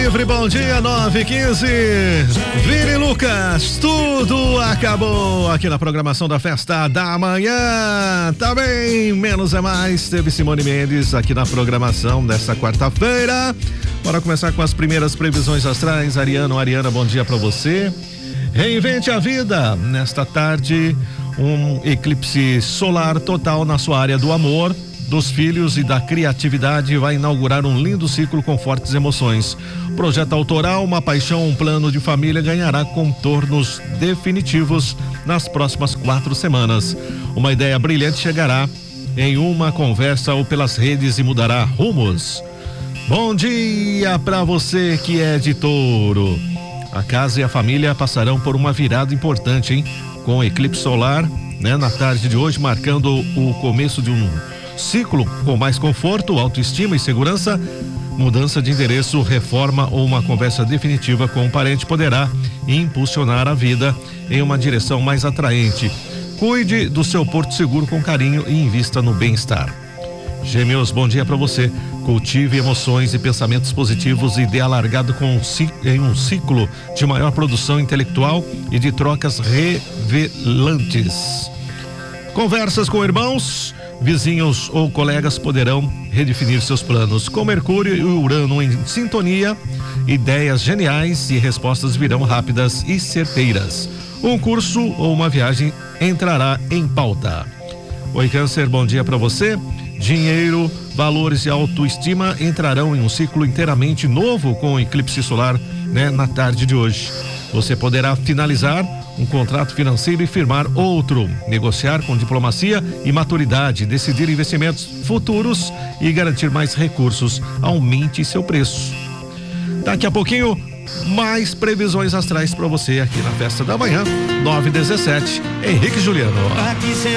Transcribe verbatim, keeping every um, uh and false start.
Livre, bom dia, nove e quinze. Vini Lucas, tudo acabou aqui na programação da Festa da Manhã. Tá bem, menos é mais. Teve Simone Mendes aqui na programação dessa quarta-feira. Bora começar com as primeiras previsões astrais. Ariano, Ariana, bom dia pra você. Reinvente a vida. Nesta tarde, um eclipse solar total na sua área do amor, dos filhos e da criatividade vai inaugurar um lindo ciclo com fortes emoções. Projeto autoral, uma paixão, um plano de família ganhará contornos definitivos nas próximas quatro semanas. Uma ideia brilhante chegará em uma conversa ou pelas redes e mudará rumos. Bom dia para você que é de Touro. A casa e a família passarão por uma virada importante, hein? Com o eclipse solar, né, na tarde de hoje, marcando o começo de um ciclo com mais conforto, autoestima e segurança. Mudança de endereço, reforma ou uma conversa definitiva com um parente poderá impulsionar a vida em uma direção mais atraente. Cuide do seu porto seguro com carinho e invista no bem-estar. Gêmeos, bom dia para você. Cultive emoções e pensamentos positivos e dê alargado com um, em um ciclo de maior produção intelectual e de trocas revelantes. Conversas com irmãos, vizinhos ou colegas poderão redefinir seus planos. Com Mercúrio e Urano em sintonia, ideias geniais e respostas virão rápidas e certeiras. Um curso ou uma viagem entrará em pauta. Oi, Câncer, bom dia para você. Dinheiro, valores e autoestima entrarão em um ciclo inteiramente novo com o eclipse solar, né, na tarde de hoje. Você poderá finalizar um contrato financeiro e firmar outro, negociar com diplomacia e maturidade, decidir investimentos futuros e garantir mais recursos. Aumente seu preço. Daqui a pouquinho, mais previsões astrais para você aqui na Festa da Manhã, nove e dezessete. Henrique Juliano.